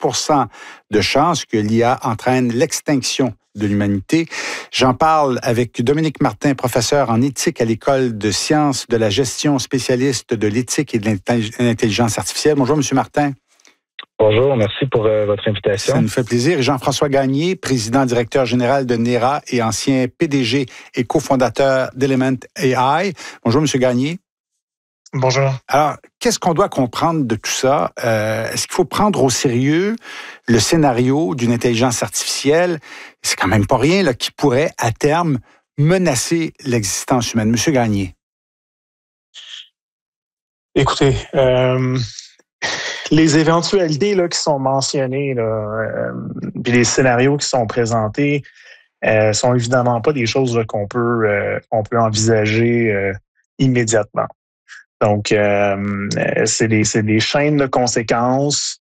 de chances que l'IA entraîne l'extinction de l'humanité. J'en parle avec Dominique Martin, professeur en éthique à l'École de sciences de la gestion, spécialiste de l'éthique et de l'intelligence artificielle. Bonjour, M. Martin. Bonjour, merci pour votre invitation. Ça nous fait plaisir. Jean-François Gagné, président directeur général de NERA et ancien PDG et cofondateur d'Element AI. Bonjour, M. Gagné. Bonjour. Alors, qu'est-ce qu'on doit comprendre de tout ça? Est-ce qu'il faut prendre au sérieux le scénario d'une intelligence artificielle? C'est quand même pas rien là, qui pourrait, à terme, menacer l'existence humaine. Monsieur Gagné. Écoutez, les éventualités là, qui sont mentionnées, puis les scénarios qui sont présentés, sont évidemment pas des choses là, qu'on peut envisager immédiatement. Donc, c'est des chaînes de conséquences,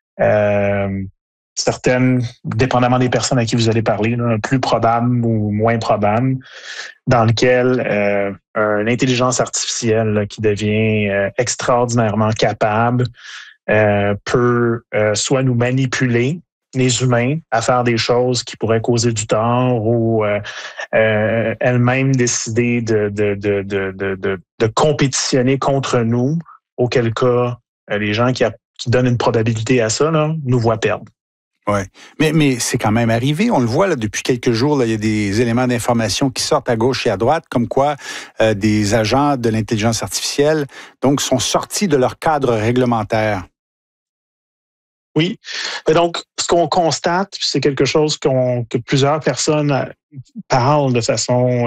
certaines, dépendamment des personnes à qui vous allez parler, là, plus probables ou moins probables, dans lesquelles une intelligence artificielle là, qui devient extraordinairement capable peut soit nous manipuler, les humains, à faire des choses qui pourraient causer du tort ou elle-même décider de compétitionner contre nous, auquel cas les gens qui donnent une probabilité à ça là, nous voient perdre. Oui, mais c'est quand même arrivé. On le voit là, depuis quelques jours, là, il y a des éléments d'information qui sortent à gauche et à droite, comme quoi des agents de l'intelligence artificielle donc, sont sortis de leur cadre réglementaire. Oui. Et donc, ce qu'on constate, c'est quelque chose que plusieurs personnes parlent de façon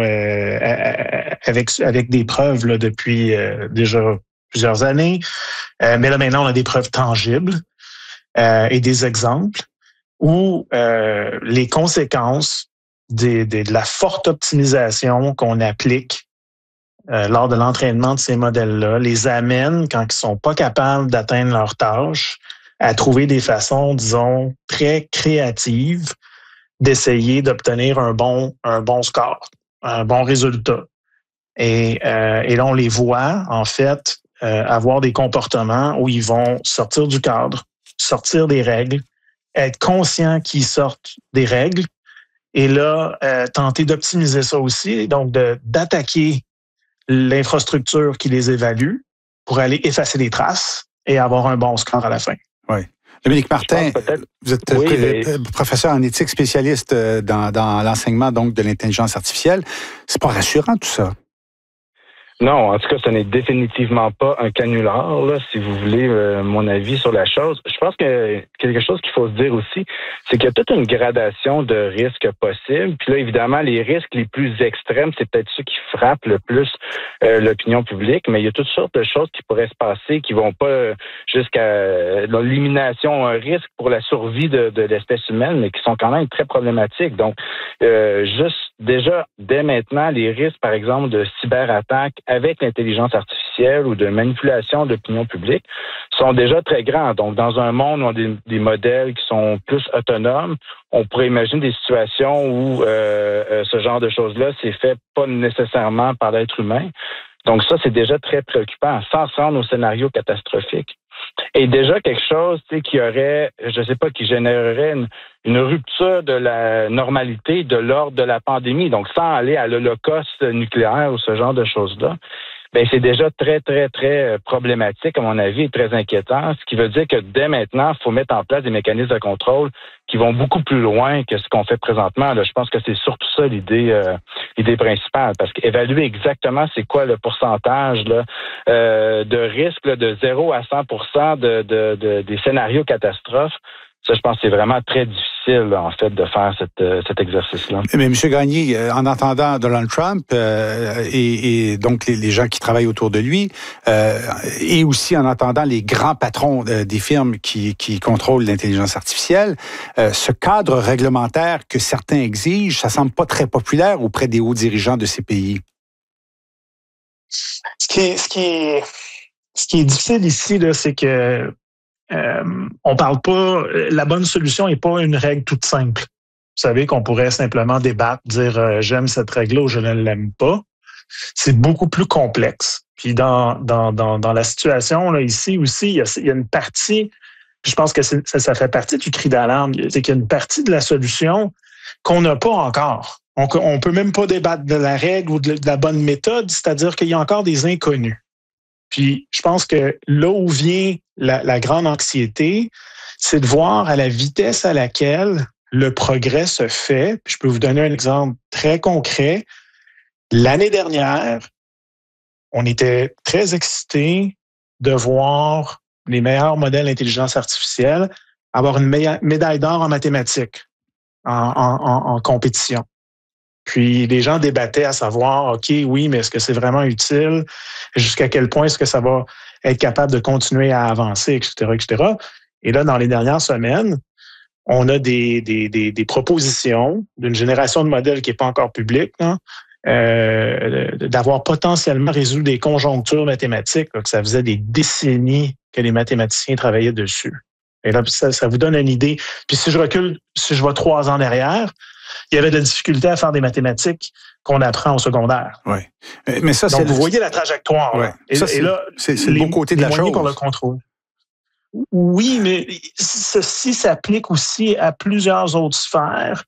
avec des preuves là, depuis déjà plusieurs années. Mais là, maintenant, on a des preuves tangibles et des exemples où les conséquences de la forte optimisation qu'on applique lors de l'entraînement de ces modèles-là les amènent, quand ils ne sont pas capables d'atteindre leurs tâches, à trouver des façons, disons, très créatives d'essayer d'obtenir un bon score, un bon résultat. Et là, on les voit, en fait, avoir des comportements où ils vont sortir du cadre, sortir des règles, être conscients qu'ils sortent des règles, et là, tenter d'optimiser ça aussi, donc d'attaquer l'infrastructure qui les évalue pour aller effacer les traces et avoir un bon score à la fin. Oui. Dominique Martin, vous êtes professeur en éthique spécialiste dans l'enseignement donc, de l'intelligence artificielle. C'est pas rassurant tout ça. Non, en tout cas, ce n'est définitivement pas un canular, là, si vous voulez mon avis sur la chose. Je pense que quelque chose qu'il faut se dire aussi, c'est qu'il y a toute une gradation de risques possibles. Puis là, évidemment, les risques les plus extrêmes, c'est peut-être ceux qui frappent le plus l'opinion publique, mais il y a toutes sortes de choses qui pourraient se passer qui vont pas jusqu'à l'élimination, un risque pour la survie de l'espèce humaine, mais qui sont quand même très problématiques. Donc, juste déjà, dès maintenant, les risques, par exemple, de cyberattaques avec l'intelligence artificielle ou de manipulation de l'opinion publique sont déjà très grands. Donc, dans un monde où on a des modèles qui sont plus autonomes, on pourrait imaginer des situations où ce genre de choses-là c'est fait pas nécessairement par l'être humain. Donc ça, c'est déjà très préoccupant, sans se rendre au scénario catastrophique. Et déjà quelque chose qui aurait, je sais pas, qui générerait une rupture de la normalité, de l'ordre de la pandémie, donc sans aller à l'holocauste nucléaire ou ce genre de choses-là, ben c'est déjà très, très, très problématique, à mon avis, et très inquiétant, ce qui veut dire que dès maintenant, il faut mettre en place des mécanismes de contrôle qui vont beaucoup plus loin que ce qu'on fait présentement. Là, je pense que c'est surtout ça l'idée principale, parce qu'évaluer exactement c'est quoi le pourcentage là, de risque là, de 0 à 100% des scénarios catastrophes, ça, je pense que c'est vraiment très difficile, là, en fait, de faire cet exercice-là. Mais M. Gagné, en entendant Donald Trump et donc les gens qui travaillent autour de lui, et aussi en entendant les grands patrons des firmes qui contrôlent l'intelligence artificielle, ce cadre réglementaire que certains exigent, ça semble pas très populaire auprès des hauts dirigeants de ces pays. Ce qui est difficile ici, là, c'est que on parle pas. La bonne solution n'est pas une règle toute simple. Vous savez qu'on pourrait simplement débattre, dire j'aime cette règle-là ou je ne l'aime pas. C'est beaucoup plus complexe. Puis dans la situation là ici aussi, il y a une partie Puis je pense que ça fait partie du cri d'alarme. C'est qu'il y a une partie de la solution qu'on n'a pas encore. On peut même pas débattre de la règle ou de la bonne méthode, c'est-à-dire qu'il y a encore des inconnus. Puis je pense que là où vient la grande anxiété, c'est de voir à la vitesse à laquelle le progrès se fait. Puis je peux vous donner un exemple très concret. L'année dernière, on était très excités de voir les meilleurs modèles d'intelligence artificielle avoir une médaille d'or en mathématiques en compétition. Puis les gens débattaient à savoir, OK, oui, mais est-ce que c'est vraiment utile? Jusqu'à quel point est-ce que ça va être capable de continuer à avancer, etc., etc. Et là, dans les dernières semaines, on a des propositions d'une génération de modèles qui n'est pas encore publique, là, d'avoir potentiellement résolu des conjonctures mathématiques, là, que ça faisait des décennies que les mathématiciens travaillaient dessus. Et là, ça vous donne une idée. Puis si je vais 3 ans derrière, il y avait de la difficulté à faire des mathématiques qu'on apprend au secondaire. Oui. Mais ça, donc, vous voyez la trajectoire. Ouais. Là. Et là, c'est le bon côté de la chose. Pour le contrôle. Oui, mais ceci s'applique aussi à plusieurs autres sphères.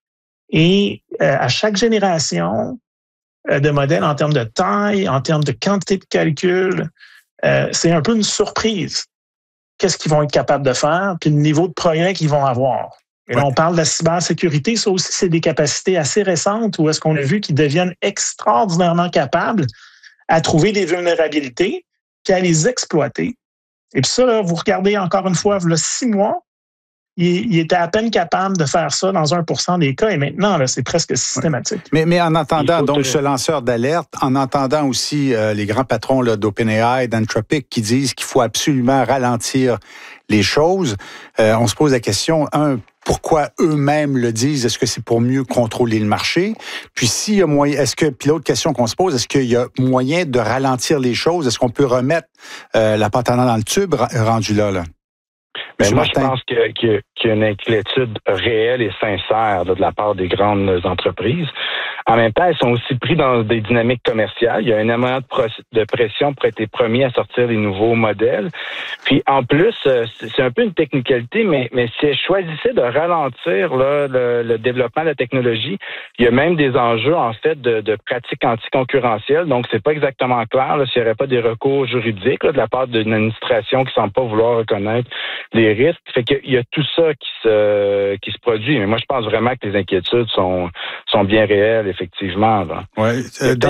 Et à chaque génération de modèles en termes de taille, en termes de quantité de calcul, c'est un peu une surprise. Qu'est-ce qu'ils vont être capables de faire, puis le niveau de progrès qu'ils vont avoir. Et là, on parle de la cybersécurité. Ça aussi, c'est des capacités assez récentes où est-ce qu'on a vu qu'ils deviennent extraordinairement capables à trouver des vulnérabilités puis à les exploiter. Et puis ça, là, vous regardez encore une fois, il y a 6 mois, il était à peine capable de faire ça dans 1% des cas. Et maintenant, là, c'est presque systématique. Mais en entendant donc ce lanceur d'alerte, en entendant aussi les grands patrons là, d'OpenAI, d'Anthropic qui disent qu'il faut absolument ralentir les choses, on se pose la question, pourquoi eux-mêmes le disent? Est-ce que c'est pour mieux contrôler le marché? Puis s'il y a moyen, puis l'autre question qu'on se pose, est-ce qu'il y a moyen de ralentir les choses? Est-ce qu'on peut remettre la patente dans le tube rendu là? Mais moi, je pense qu'il y a une inquiétude réelle et sincère là, de la part des grandes entreprises. En même temps, elles sont aussi pris dans des dynamiques commerciales. Il y a énormément de pression pour être les premiers à sortir les nouveaux modèles. Puis en plus, c'est un peu une technicalité, mais si elles choisissaient de ralentir là, le développement de la technologie, il y a même des enjeux en fait de pratiques anticoncurrentielles. Donc, c'est pas exactement clair là, s'il n'y aurait pas des recours juridiques là, de la part d'une administration qui ne semble pas vouloir reconnaître les risques. Fait qu'il y a tout ça qui se produit. Mais moi, je pense vraiment que les inquiétudes sont bien réelles, effectivement. Oui.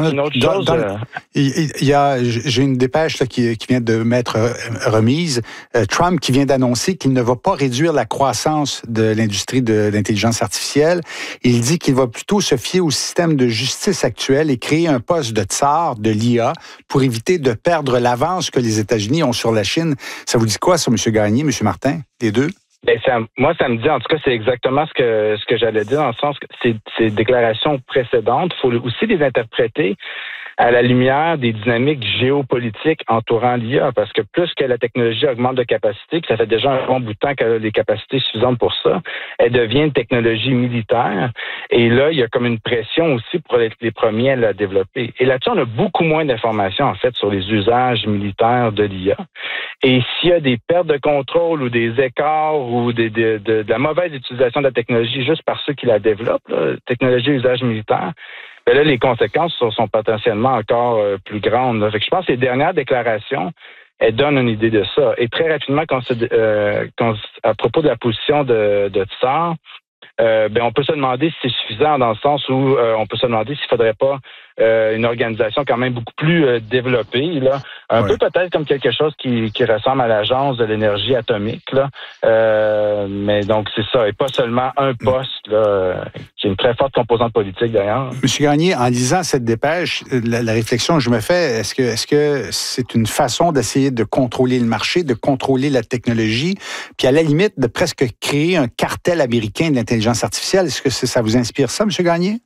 J'ai une dépêche là, qui vient de m'être remise. Trump qui vient d'annoncer qu'il ne va pas réduire la croissance de l'industrie de l'intelligence artificielle. Il dit qu'il va plutôt se fier au système de justice actuel et créer un poste de tsar de l'IA pour éviter de perdre l'avance que les États-Unis ont sur la Chine. Ça vous dit quoi, ça, M. Gagné, M. Martin, les deux? Moi, ça me dit, en tout cas, c'est exactement ce que j'allais dire, dans le sens que ces déclarations précédentes, il faut aussi les interpréter à la lumière des dynamiques géopolitiques entourant l'IA, parce que plus que la technologie augmente de capacité, puis ça fait déjà un bon bout de temps qu'elle a les capacités suffisantes pour ça, elle devient une technologie militaire. Et là, il y a comme une pression aussi pour être les premiers à la développer. Et là-dessus, on a beaucoup moins d'informations, en fait, sur les usages militaires de l'IA. Et s'il y a des pertes de contrôle ou des écarts ou de la mauvaise utilisation de la technologie juste par ceux qui la développent, là, technologie et usage militaire, ben là, les conséquences sont potentiellement encore plus grandes. Là. Fait que je pense que les dernières déclarations, elles donnent une idée de ça. Et très rapidement, à propos de la position de Tsar, on peut se demander si c'est suffisant dans le sens où on peut se demander s'il ne faudrait pas une organisation quand même beaucoup plus développée, là. Un peu peut-être comme quelque chose qui ressemble à l'Agence de l'énergie atomique, là. Mais donc, c'est ça. Et pas seulement un poste, là, qui est une très forte composante politique, d'ailleurs. Monsieur Gagné, en lisant cette dépêche, la réflexion que je me fais, est-ce que c'est une façon d'essayer de contrôler le marché, de contrôler la technologie, puis à la limite, de presque créer un cartel américain de l'intelligence artificielle? Est-ce que ça vous inspire ça, Monsieur Gagné?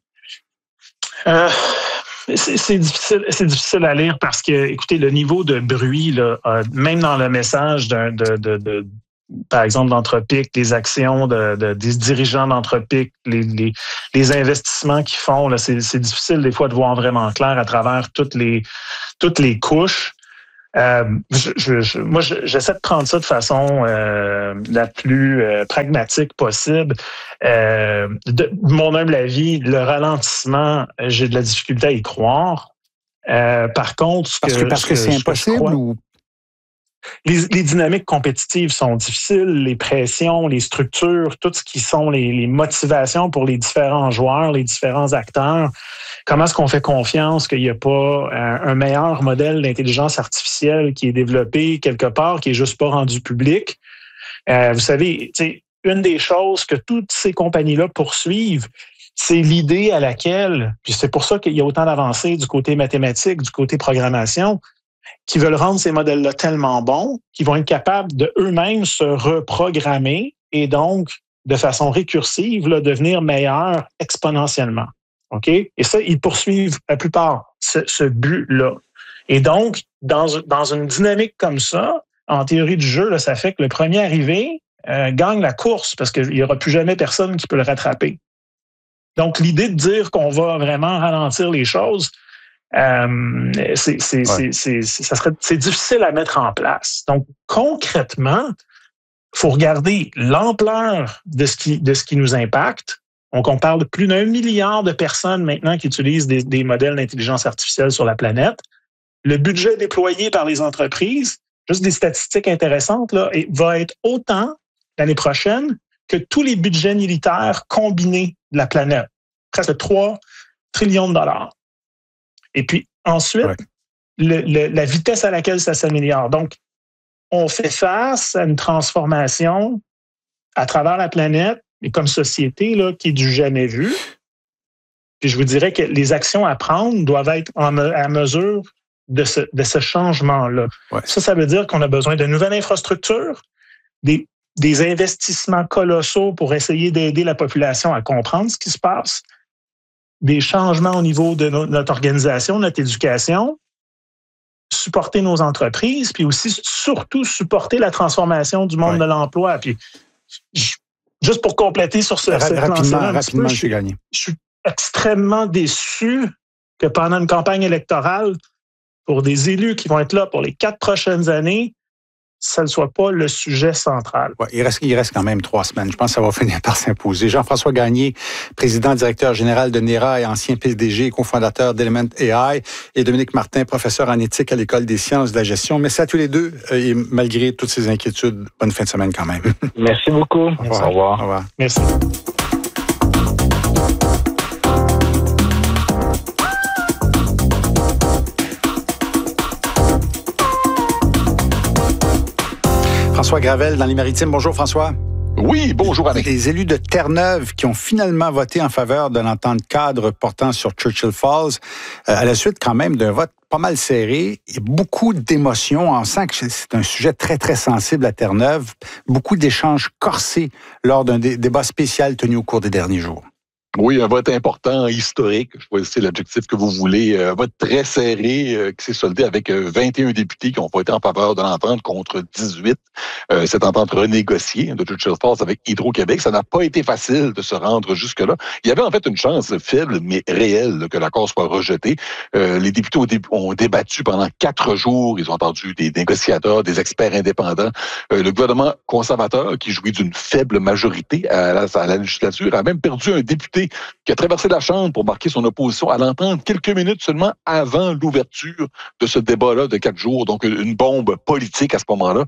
C'est difficile à lire parce que, écoutez, le niveau de bruit, là, même dans le message par exemple, d'Anthropic, des actions des dirigeants d'Anthropic, les investissements qu'ils font, là, c'est difficile des fois de voir vraiment clair à travers toutes les couches. Moi, j'essaie de prendre ça de façon la plus pragmatique possible. De mon humble avis, le ralentissement, j'ai de la difficulté à y croire. Par contre, parce que c'est impossible ou... Les dynamiques compétitives sont difficiles, les pressions, les structures, tout ce qui sont les motivations pour les différents joueurs, les différents acteurs. Comment est-ce qu'on fait confiance qu'il n'y a pas un meilleur modèle d'intelligence artificielle qui est développé quelque part, qui est juste pas rendu public? Vous savez, une des choses que toutes ces compagnies-là poursuivent, c'est l'idée à laquelle, puis c'est pour ça qu'il y a autant d'avancées du côté mathématique, du côté programmation, qui veulent rendre ces modèles-là tellement bons qu'ils vont être capables de eux-mêmes se reprogrammer et donc, de façon récursive, là, devenir meilleurs exponentiellement. OK? Et ça, ils poursuivent la plupart ce but-là. Et donc, dans une dynamique comme ça, en théorie du jeu, là, ça fait que le premier arrivé gagne la course parce qu'il n'y aura plus jamais personne qui peut le rattraper. Donc, l'idée de dire qu'on va vraiment ralentir les choses, c'est difficile à mettre en place. Donc, concrètement, il faut regarder l'ampleur de ce qui nous impacte. Donc, on parle de plus d'1 milliard de personnes maintenant qui utilisent des modèles d'intelligence artificielle sur la planète. Le budget déployé par les entreprises, juste des statistiques intéressantes, là, va être autant l'année prochaine que tous les budgets militaires combinés de la planète. Presque 3 trillions de dollars. Et puis ensuite, la vitesse à laquelle ça s'améliore. Donc, on fait face à une transformation à travers la planète et comme société là, qui est du jamais vu. Puis je vous dirais que les actions à prendre doivent être à mesure de ce changement-là. Ouais. Ça veut dire qu'on a besoin de nouvelles infrastructures, des investissements colossaux pour essayer d'aider la population à comprendre ce qui se passe, des changements au niveau de notre organisation, notre éducation, supporter nos entreprises, puis aussi, surtout, supporter la transformation du monde de l'emploi. Puis, juste pour compléter sur ce rapidement, je suis gagné. Je suis extrêmement déçu que pendant une campagne électorale, pour des élus qui vont être là pour les 4 prochaines années, ça ne soit pas le sujet central. Ouais, il reste quand même 3 semaines. Je pense que ça va finir par s'imposer. Jean-François Gagné, président directeur général de NERA et ancien PDG et cofondateur d'Element AI, et Dominique Martin, professeur en éthique à l'École des sciences de la gestion. Merci à tous les deux et malgré toutes ces inquiétudes, bonne fin de semaine quand même. Merci beaucoup. Au revoir. Au revoir. Au revoir. Merci. François Gravel dans les Maritimes. Bonjour François. Oui, bonjour Alain. Les élus de Terre-Neuve qui ont finalement voté en faveur de l'entente cadre portant sur Churchill Falls, à la suite quand même d'un vote pas mal serré. Il y a beaucoup d'émotions. On sent que c'est un sujet très, très sensible à Terre-Neuve. Beaucoup d'échanges corsés lors d'un débat spécial tenu au cours des derniers jours. Oui, un vote important, historique, choisissez l'adjectif que vous voulez, un vote très serré qui s'est soldé avec 21 députés qui ont voté en faveur de l'entente contre 18. Cette entente renégociée de Churchill Falls avec Hydro-Québec, ça n'a pas été facile de se rendre jusque-là. Il y avait en fait une chance faible, mais réelle, que l'accord soit rejeté. Les députés ont débattu pendant 4 jours. Ils ont entendu des négociateurs, des experts indépendants. Le gouvernement conservateur, qui jouit d'une faible majorité à la législature, a même perdu un député qui a traversé la Chambre pour marquer son opposition à l'entente quelques minutes seulement avant l'ouverture de ce débat-là de 4 jours. Donc, une bombe politique à ce moment-là.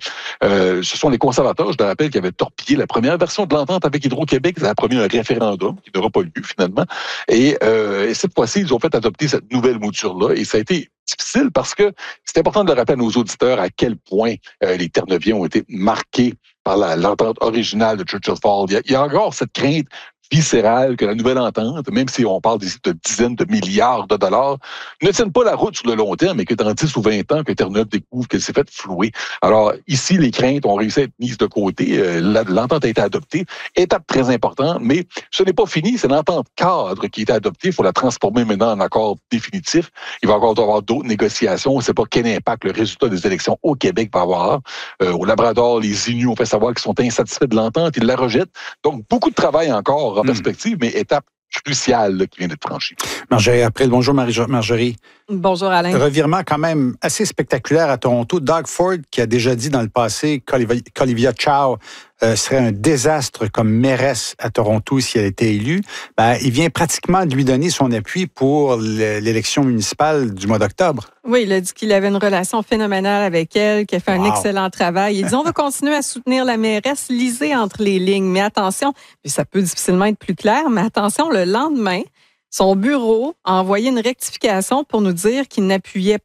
Ce sont les conservateurs, je te rappelle, qui avaient torpillé la première version de l'entente avec Hydro-Québec. Ça a promis un référendum qui n'aura pas lieu, finalement. Et cette fois-ci, ils ont fait adopter cette nouvelle mouture-là. Et ça a été difficile parce que c'est important de le rappeler à nos auditeurs à quel point les Terre-Neuviens ont été marqués par l'entente originale de Churchill Falls. Il y a encore cette crainte viscérale que la nouvelle entente, même si on parle d'ici de dizaines de milliards de dollars, ne tienne pas la route sur le long terme et que dans 10 ou 20 ans, que Terre-Neuve découvre qu'elle s'est faite flouer. Alors, ici, les craintes ont réussi à être mises de côté. L'entente a été adoptée. Étape très importante, mais ce n'est pas fini. C'est l'entente cadre qui a été adoptée. Il faut la transformer maintenant en accord définitif. Il va encore y avoir d'autres négociations. On ne sait pas quel impact le résultat des élections au Québec va avoir. Au Labrador, les Inuits ont fait savoir qu'ils sont insatisfaits de l'entente. Ils la rejettent. Donc, beaucoup de travail encore en perspective, mais étape crucial là, qui vient d'être franchi. Marjorie April, bonjour Marjorie. Bonjour Alain. Revirement quand même assez spectaculaire à Toronto. Doug Ford, qui a déjà dit dans le passé qu'Olivia Chow serait un désastre comme mairesse à Toronto si elle était élue, il vient pratiquement de lui donner son appui pour l'élection municipale du mois d'octobre. Oui, il a dit qu'il avait une relation phénoménale avec elle, qu'il a fait un excellent travail. Il dit, on va continuer à soutenir la mairesse, lisez entre les lignes. Mais attention, puis ça peut difficilement être plus clair, mais attention, le lendemain, son bureau a envoyé une rectification pour nous dire qu'il n'appuyait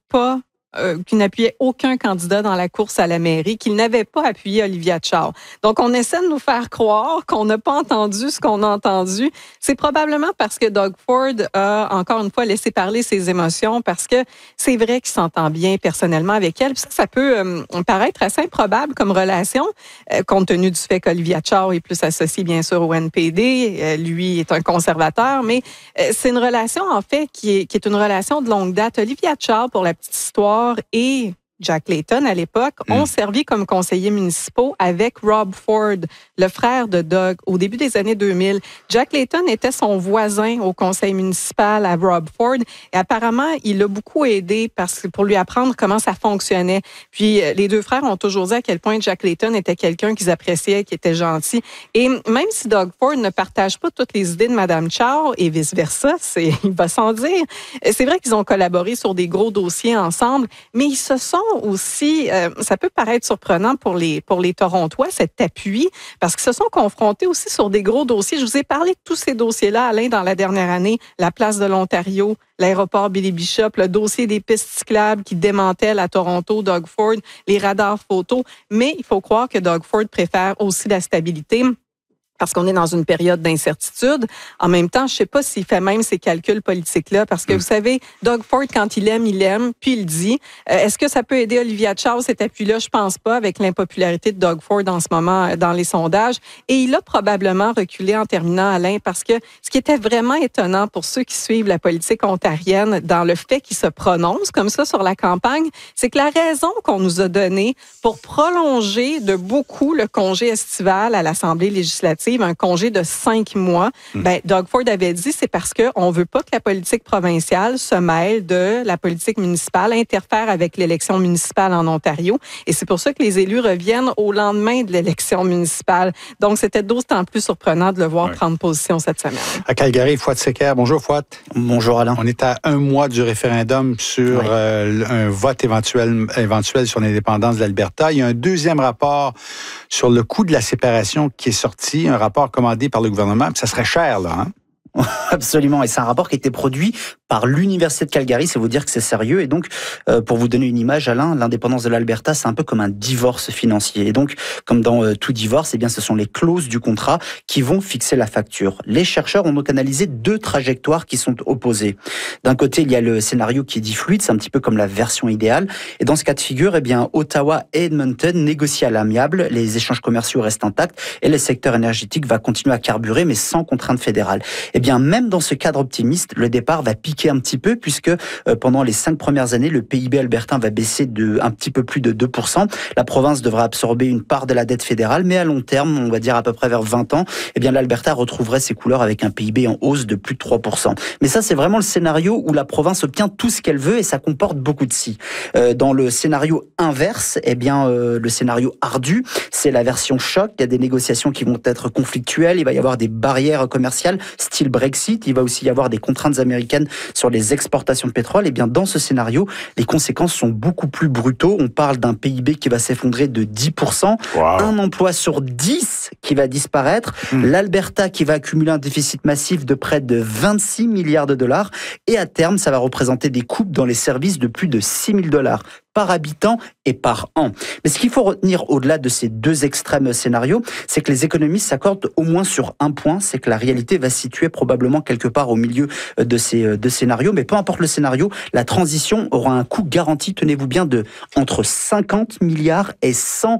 aucun candidat dans la course à la mairie, qu'il n'avait pas appuyé Olivia Chow. Donc, on essaie de nous faire croire qu'on n'a pas entendu ce qu'on a entendu. C'est probablement parce que Doug Ford a, encore une fois, laissé parler ses émotions, parce que c'est vrai qu'il s'entend bien personnellement avec elle. Puis ça peut paraître assez improbable comme relation, compte tenu du fait qu'Olivia Chow est plus associée, bien sûr, au NPD. Lui est un conservateur, mais c'est une relation, en fait, qui est une relation de longue date. Olivia Chow, pour la petite histoire, et Jack Layton, à l'époque, ont servi comme conseillers municipaux avec Rob Ford, le frère de Doug, au début des années 2000. Jack Layton était son voisin au conseil municipal à Rob Ford et apparemment, il l'a beaucoup aidé pour lui apprendre comment ça fonctionnait. Puis, les deux frères ont toujours dit à quel point Jack Layton était quelqu'un qu'ils appréciaient, qui était gentil. Et même si Doug Ford ne partage pas toutes les idées de Mme Chow et vice-versa, il va sans dire, c'est vrai qu'ils ont collaboré sur des gros dossiers ensemble, mais ils se sont aussi, ça peut paraître surprenant pour les Torontois, cet appui, parce qu'ils se sont confrontés aussi sur des gros dossiers. Je vous ai parlé de tous ces dossiers-là, Alain, dans la dernière année. La place de l'Ontario, l'aéroport Billy Bishop, le dossier des pistes cyclables qui démantèlent à Toronto, Doug Ford, les radars photos. Mais il faut croire que Doug Ford préfère aussi la stabilité, parce qu'on est dans une période d'incertitude. En même temps, je ne sais pas s'il fait même ces calculs politiques-là, parce que vous savez, Doug Ford, quand il aime, puis il dit. Est-ce que ça peut aider Olivia Chow, cet appui-là? Je pense pas, avec l'impopularité de Doug Ford en ce moment dans les sondages. Et il a probablement reculé en terminant, Alain, parce que ce qui était vraiment étonnant pour ceux qui suivent la politique ontarienne dans le fait qu'il se prononce comme ça sur la campagne, c'est que la raison qu'on nous a donnée pour prolonger de beaucoup le congé estival à l'Assemblée législative, un congé de 5 mois, Doug Ford avait dit, c'est parce qu'on veut pas que la politique provinciale se mêle de la politique municipale, interfère avec l'élection municipale en Ontario. Et c'est pour ça que les élus reviennent au lendemain de l'élection municipale. Donc, c'était d'autant plus surprenant de le voir prendre position cette semaine. À Calgary, Fouad Secker. Bonjour, Fouad. Bonjour, Alain. On est à un mois du référendum sur un vote éventuel sur l'indépendance de l'Alberta. Il y a un deuxième rapport sur le coût de la séparation qui est sorti, un rapport commandé par le gouvernement. Ça serait cher, là, hein? Absolument, et c'est un rapport qui a été produit par l'Université de Calgary, c'est vous dire que c'est sérieux. Et donc, pour vous donner une image, Alain, l'indépendance de l'Alberta, c'est un peu comme un divorce financier. Et donc, comme dans tout divorce, ce sont les clauses du contrat qui vont fixer la facture. Les chercheurs ont donc analysé deux trajectoires qui sont opposées. D'un côté, il y a le scénario qui est dit fluide, c'est un petit peu comme la version idéale. Et dans ce cas de figure, Ottawa et Edmonton négocient à l'amiable, les échanges commerciaux restent intacts et le secteur énergétique va continuer à carburer, mais sans contrainte fédérale. Même dans ce cadre optimiste, le départ va piquer un petit peu puisque pendant les 5 premières années, le PIB albertain va baisser de un petit peu plus de 2%. La province devra absorber une part de la dette fédérale, mais à long terme, on va dire à peu près vers 20 ans, l'Alberta retrouverait ses couleurs avec un PIB en hausse de plus de 3%. Mais ça, c'est vraiment le scénario où la province obtient tout ce qu'elle veut et ça comporte beaucoup de si. Dans le scénario inverse, le scénario ardu, c'est la version choc. Il y a des négociations qui vont être conflictuelles. Il va y avoir des barrières commerciales, style Brexit. Il va aussi y avoir des contraintes américaines sur les exportations de pétrole. Dans ce scénario, les conséquences sont beaucoup plus brutaux. On parle d'un PIB qui va s'effondrer de 10%, un emploi sur 10 qui va disparaître, l'Alberta qui va accumuler un déficit massif de près de 26 milliards de dollars et à terme, ça va représenter des coupes dans les services de plus de 6 000 $ par habitant et par an. Mais ce qu'il faut retenir au-delà de ces deux extrêmes scénarios, c'est que les économistes s'accordent au moins sur un point, c'est que la réalité va se situer probablement quelque part au milieu de ces deux scénarios. Mais peu importe le scénario, la transition aura un coût garanti, tenez-vous bien, de entre 50 milliards et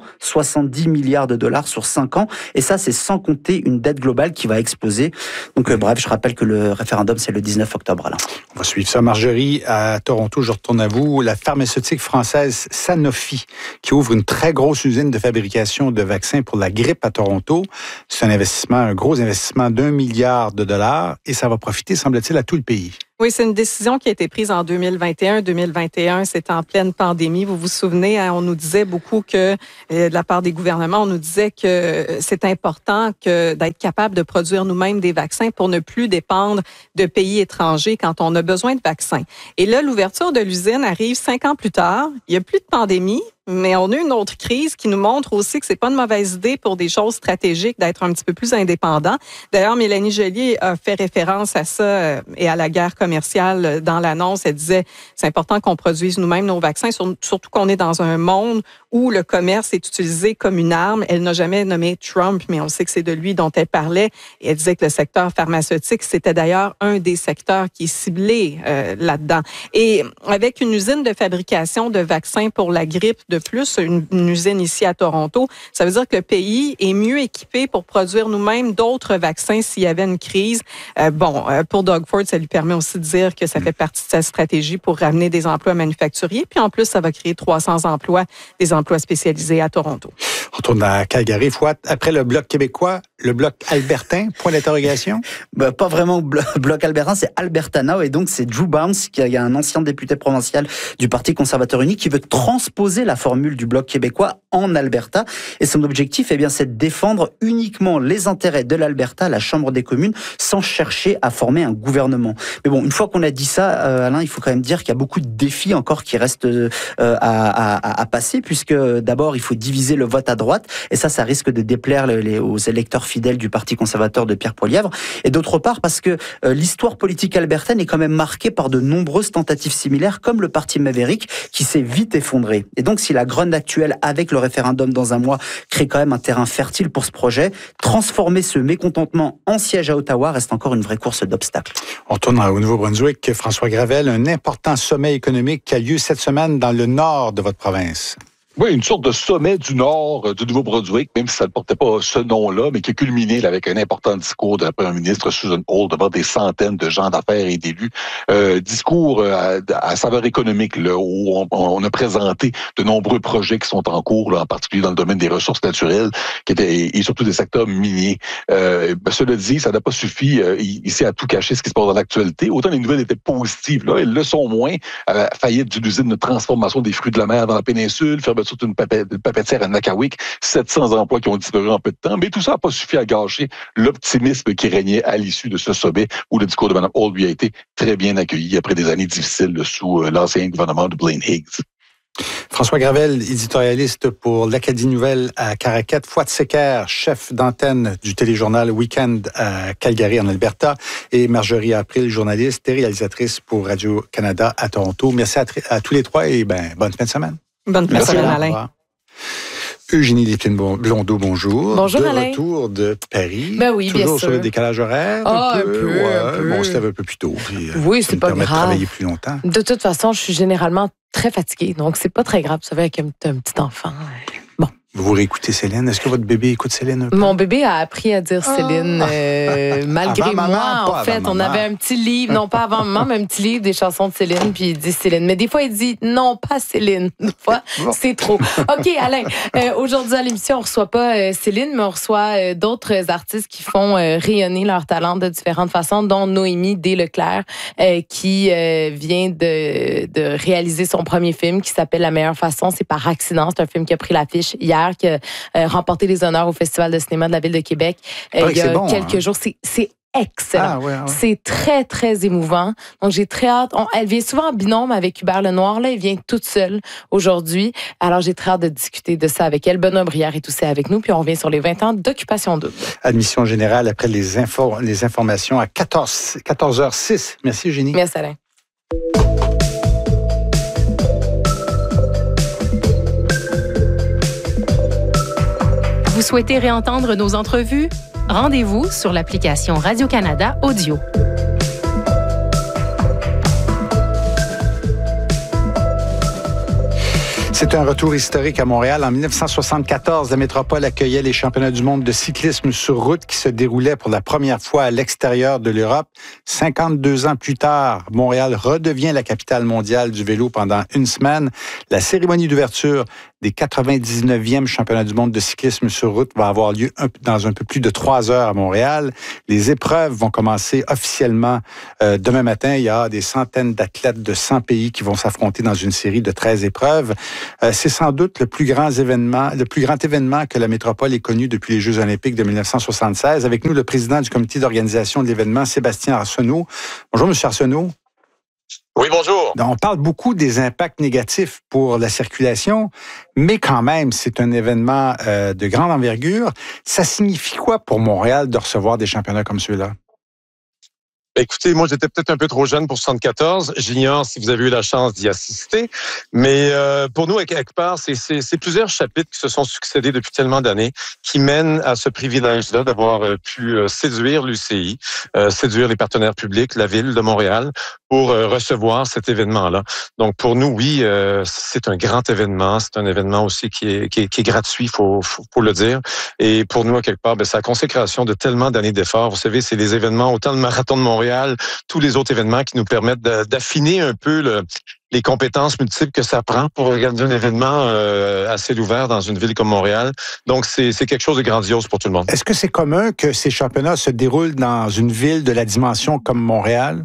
170 milliards de dollars sur 5 ans. Et ça, c'est sans compter une dette globale qui va exploser. Donc bref, je rappelle que le référendum, c'est le 19 octobre. Alain. On va suivre ça. Marjorie, à Toronto, je retourne à vous. La pharmaceutique française française Sanofi qui ouvre une très grosse usine de fabrication de vaccins pour la grippe à Toronto. C'est un gros investissement d'1 milliard de dollars et ça va profiter, semble-t-il, à tout le pays. Oui, c'est une décision qui a été prise en 2021. 2021, c'est en pleine pandémie. Vous vous souvenez, on nous disait beaucoup que, de la part des gouvernements, on nous disait que c'est important d'être capable de produire nous-mêmes des vaccins pour ne plus dépendre de pays étrangers quand on a besoin de vaccins. Et là, l'ouverture de l'usine arrive 5 ans plus tard. Il n'y a plus de pandémie. Mais on a une autre crise qui nous montre aussi que c'est pas une mauvaise idée pour des choses stratégiques d'être un petit peu plus indépendant. D'ailleurs, Mélanie Joly a fait référence à ça et à la guerre commerciale dans l'annonce. Elle disait c'est important qu'on produise nous-mêmes nos vaccins, surtout qu'on est dans un monde où le commerce est utilisé comme une arme. Elle n'a jamais nommé Trump, mais on sait que c'est de lui dont elle parlait. Et elle disait que le secteur pharmaceutique, c'était d'ailleurs un des secteurs qui est ciblé là-dedans. Et avec une usine de fabrication de vaccins pour la grippe de plus, une usine ici à Toronto, ça veut dire que le pays est mieux équipé pour produire nous-mêmes d'autres vaccins s'il y avait une crise. Pour Doug Ford, ça lui permet aussi de dire que ça fait partie de sa stratégie pour ramener des emplois manufacturiers. Puis en plus, ça va créer 300 emplois, des emplois spécialisés à Toronto. On retourne à Calgary. Fouad, après le Bloc québécois, le Bloc albertain, point d'interrogation? Pas vraiment Bloc albertain, c'est Alberta Now. Et donc, c'est Drew Barnes, qui est un ancien député provincial du Parti conservateur unique, qui veut transposer la formule du Bloc québécois en Alberta. Et son objectif, c'est de défendre uniquement les intérêts de l'Alberta, la Chambre des communes, sans chercher à former un gouvernement. Mais bon, une fois qu'on a dit ça, Alain, il faut quand même dire qu'il y a beaucoup de défis encore qui restent à passer, puisque d'abord, il faut diviser le vote à droite. Et ça risque de déplaire aux électeurs fidèles du Parti conservateur de Pierre Poilievre. Et d'autre part, parce que l'histoire politique albertaine est quand même marquée par de nombreuses tentatives similaires, comme le Parti Maverick, qui s'est vite effondré. Et donc, si la grogne actuelle, avec le référendum dans un mois, crée quand même un terrain fertile pour ce projet, transformer ce mécontentement en siège à Ottawa reste encore une vraie course d'obstacles. On retourne au Nouveau-Brunswick. François Gravel, un important sommet économique qui a lieu cette semaine dans le nord de votre province. Oui, une sorte de sommet du nord du Nouveau-Brunswick, même si ça ne portait pas ce nom-là, mais qui a culminé avec un important discours de la première ministre Susan Holt devant des centaines de gens d'affaires et d'élus. Discours à saveur économique, là, où on a présenté de nombreux projets qui sont en cours, là, en particulier dans le domaine des ressources naturelles, et surtout des secteurs miniers. Cela dit, ça n'a pas suffi ici à tout cacher ce qui se passe dans l'actualité. Autant les nouvelles étaient positives, là, elles le sont moins. Faillite d'une usine de transformation des fruits de la mer dans la péninsule, fermeture d'une papetière à Nakawik, 700 emplois qui ont disparu en peu de temps, mais tout ça n'a pas suffi à gâcher l'optimisme qui régnait à l'issue de ce sommet où le discours de Mme Holt lui a été très bien accueilli après des années difficiles sous l'ancien gouvernement de Blaine Higgs. François Gravel, éditorialiste pour l'Acadie Nouvelle à Caraquette. Fouad Secker, chef d'antenne du téléjournal Weekend à Calgary en Alberta. Et Marjorie April, journaliste et réalisatrice pour Radio-Canada à Toronto. Merci à tous les trois et bonne fin de semaine. Bonne fin de semaine, Alain. Eugénie Lépine-Blondeau, bonjour. Bonjour, Alain. De retour de Paris. Ben oui, bien sûr. Toujours sur le décalage horaire. Un peu. Bon, on se lève un peu plus tôt. Oui, c'est pas grave. De travailler plus longtemps. De toute façon, je suis généralement très fatiguée, donc c'est pas très grave. Vous savez, avec un petit enfant. Bon. Vous réécoutez Céline. Est-ce que votre bébé écoute Céline un peu? Mon bébé a appris à dire Céline malgré avant moi. Maman, En fait, on avait un petit livre, non pas avant maman, mais un petit livre des chansons de Céline, puis il dit Céline. Mais des fois, il dit non, pas Céline. Des fois, c'est trop. OK, Alain, aujourd'hui à l'émission, on reçoit pas Céline, mais on reçoit d'autres artistes qui font rayonner leur talent de différentes façons, dont Noémie Desleclerc, qui vient de réaliser son premier film qui s'appelle La meilleure façon. C'est par accident. C'est un film qui a pris l'affiche hier, qui a remporté les honneurs au Festival de cinéma de la Ville de Québec il y a quelques jours. C'est excellent. Ouais. C'est très, très émouvant. Donc, j'ai très hâte. Elle vient souvent en binôme avec Hubert Lenoir. Là, elle vient toute seule aujourd'hui. Alors, j'ai très hâte de discuter de ça avec elle. Benoît Brière est aussi avec nous. Puis, on revient sur les 20 ans d'Occupation Double. Admission générale après les informations à 14h06. Merci, Eugénie. Merci, Alain. Vous souhaitez réentendre nos entrevues? Rendez-vous sur l'application Radio-Canada Audio. C'est un retour historique à Montréal. En 1974, la métropole accueillait les championnats du monde de cyclisme sur route qui se déroulaient pour la première fois à l'extérieur de l'Europe. 52 ans plus tard, Montréal redevient la capitale mondiale du vélo pendant une semaine. La cérémonie d'ouverture des 99e championnats du monde de cyclisme sur route va avoir lieu dans un peu plus de 3 heures à Montréal. Les épreuves vont commencer officiellement demain matin. Il y a des centaines d'athlètes de 100 pays qui vont s'affronter dans une série de 13 épreuves. C'est sans doute le plus grand événement que la métropole ait connu depuis les Jeux olympiques de 1976. Avec nous, le président du comité d'organisation de l'événement, Sébastien Arsenault. Bonjour, M. Arsenault. Oui, bonjour. On parle beaucoup des impacts négatifs pour la circulation, mais quand même, c'est un événement de grande envergure. Ça signifie quoi pour Montréal de recevoir des championnats comme ceux-là? Écoutez, moi, j'étais peut-être un peu trop jeune pour 74. J'ignore si vous avez eu la chance d'y assister. Mais pour nous, à quelque part, c'est plusieurs chapitres qui se sont succédés depuis tellement d'années qui mènent à ce privilège-là d'avoir pu séduire l'UCI, séduire les partenaires publics, la Ville de Montréal, pour recevoir cet événement-là. Donc, pour nous, oui, c'est un grand événement. C'est un événement aussi qui est gratuit, faut le dire. Et pour nous, à quelque part, c'est la consécration de tellement d'années d'efforts. Vous savez, c'est les événements, autant le Marathon de Montréal, tous les autres événements qui nous permettent d'affiner un peu les compétences multiples que ça prend pour organiser un événement à ciel ouvert dans une ville comme Montréal. Donc, c'est quelque chose de grandiose pour tout le monde. Est-ce que c'est commun que ces championnats se déroulent dans une ville de la dimension comme Montréal?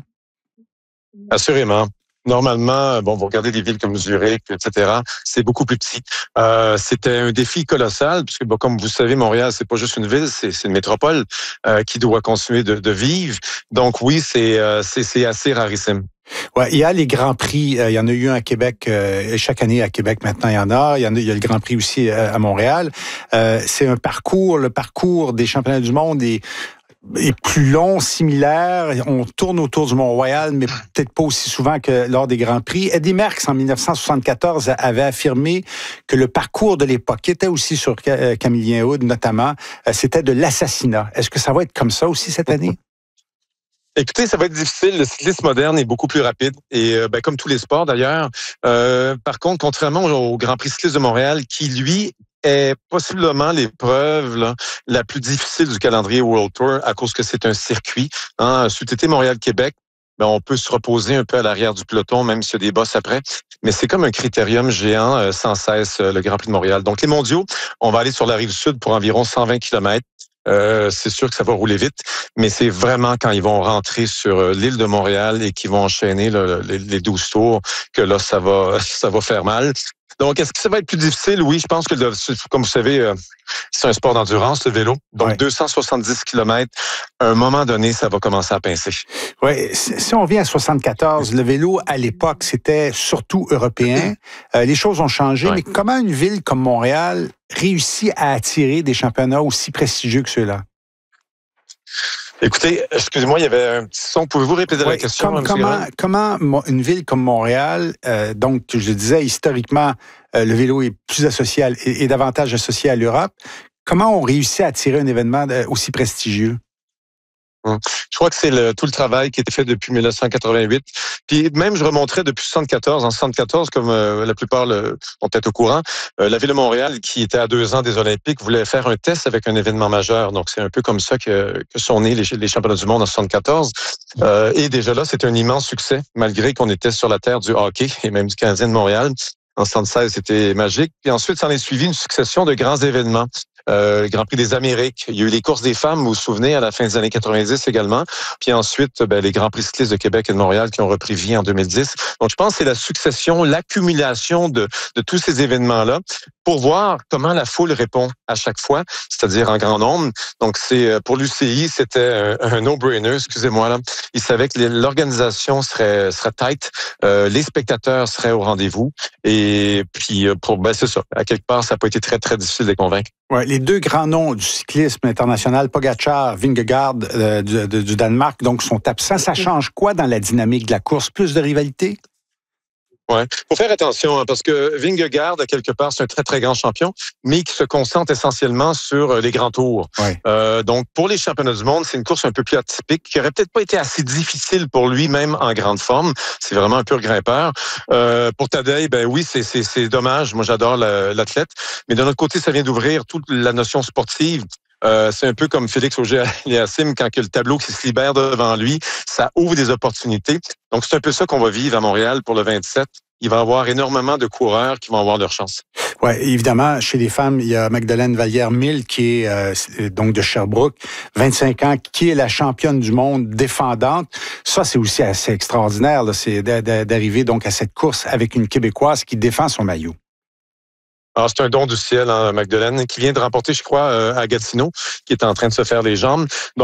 Assurément. Normalement, vous regardez des villes comme Zurich, etc., c'est beaucoup plus petit. C'était un défi colossal, puisque comme vous savez, Montréal, c'est pas juste une ville, c'est une métropole qui doit continuer de vivre. Donc oui, c'est assez rarissime. Ouais, il y a les Grands Prix. Il y en a eu un à Québec. Chaque année à Québec, maintenant, il y en a. Il y a le Grand Prix aussi à Montréal. C'est un parcours, le parcours des championnats du monde est plus long, similaire. On tourne autour du Mont-Royal, mais peut-être pas aussi souvent que lors des Grands Prix. Eddie Merckx, en 1974, avait affirmé que le parcours de l'époque, qui était aussi sur Camillien Hood notamment, c'était de l'assassinat. Est-ce que ça va être comme ça aussi cette année? Écoutez, ça va être difficile. Le cyclisme moderne est beaucoup plus rapide et comme tous les sports d'ailleurs. Par contre, contrairement au Grand Prix cycliste de Montréal, qui lui est possiblement l'épreuve la plus difficile du calendrier World Tour à cause que c'est un circuit. C'eût été Montréal-Québec, on peut se reposer un peu à l'arrière du peloton, même s'il y a des bosses après. Mais c'est comme un critérium géant sans cesse, le Grand Prix de Montréal. Donc, les mondiaux, on va aller sur la rive sud pour environ 120 km. C'est sûr que ça va rouler vite, mais c'est vraiment quand ils vont rentrer sur l'île de Montréal et qu'ils vont enchaîner les 12 tours que là, ça va faire mal. Donc, est-ce que ça va être plus difficile? Oui, je pense que, comme vous savez, c'est un sport d'endurance, le vélo. Donc, ouais. 270 km, à un moment donné, ça va commencer à pincer. Oui, si on vient à 74, le vélo, à l'époque, c'était surtout européen. Les choses ont changé, mais comment une ville comme Montréal réussit à attirer des championnats aussi prestigieux que ceux-là? Écoutez, excusez-moi, il y avait un petit son. Pouvez-vous répéter la question? Comment une ville comme Montréal, donc je disais historiquement, le vélo est plus associé et davantage associé à l'Europe, comment on réussit à attirer un événement aussi prestigieux? Je crois que c'est tout le travail qui a été fait depuis 1988. Puis même, je remonterais depuis 74. En 74, comme la plupart sont peut-être au courant, la Ville de Montréal, qui était à 2 ans des Olympiques, voulait faire un test avec un événement majeur. Donc, c'est un peu comme ça que sont nés les championnats du monde en 74. Et déjà là, c'était un immense succès, malgré qu'on était sur la terre du hockey et même du Canadien de Montréal. En 76, c'était magique. Puis ensuite, ça en est suivi une succession de grands événements. Le Grand Prix des Amériques. Il y a eu les courses des femmes, vous vous souvenez, à la fin des années 90 également. Puis ensuite, les Grands Prix cyclistes de Québec et de Montréal qui ont repris vie en 2010. Donc, je pense que c'est la succession, l'accumulation de tous ces événements-là pour voir comment la foule répond à chaque fois, c'est-à-dire en grand nombre. Donc, pour l'UCI, c'était un no-brainer, excusez-moi là. Ils savaient que l'organisation serait tight, les spectateurs seraient au rendez-vous. Et puis, c'est ça. À quelque part, ça n'a pas été très, très difficile de les convaincre. Ouais, les deux grands noms du cyclisme international, Pogačar, Vingegaard du Danemark, donc sont absents. Ça change quoi dans la dynamique de la course? Plus de rivalité? Ouais, faut faire attention parce que Vingegaard, à quelque part, c'est un très, très grand champion, mais qui se concentre essentiellement sur les grands tours. Ouais. Donc, pour les championnats du monde, c'est une course un peu plus atypique, qui aurait peut-être pas été assez difficile pour lui, même en grande forme. C'est vraiment un pur grimpeur. Pour Tadej, ben oui, c'est dommage. Moi, j'adore l'athlète. Mais d'un autre côté, ça vient d'ouvrir toute la notion sportive. C'est un peu comme Félix Auger-Aliassime, quand il y a le tableau qui se libère devant lui, ça ouvre des opportunités. Donc, c'est un peu ça qu'on va vivre à Montréal pour le 27. Il va y avoir énormément de coureurs qui vont avoir leur chance. Oui, évidemment, chez les femmes, il y a Magdalene Vallière-Mille, qui est donc de Sherbrooke, 25 ans, qui est la championne du monde défendante. Ça, c'est aussi assez extraordinaire, là, c'est d'arriver donc à cette course avec une Québécoise qui défend son maillot. Alors, c'est un don du ciel, hein, Magdalene, qui vient de remporter, je crois, à Gatineau, qui est en train de se faire les jambes. Donc,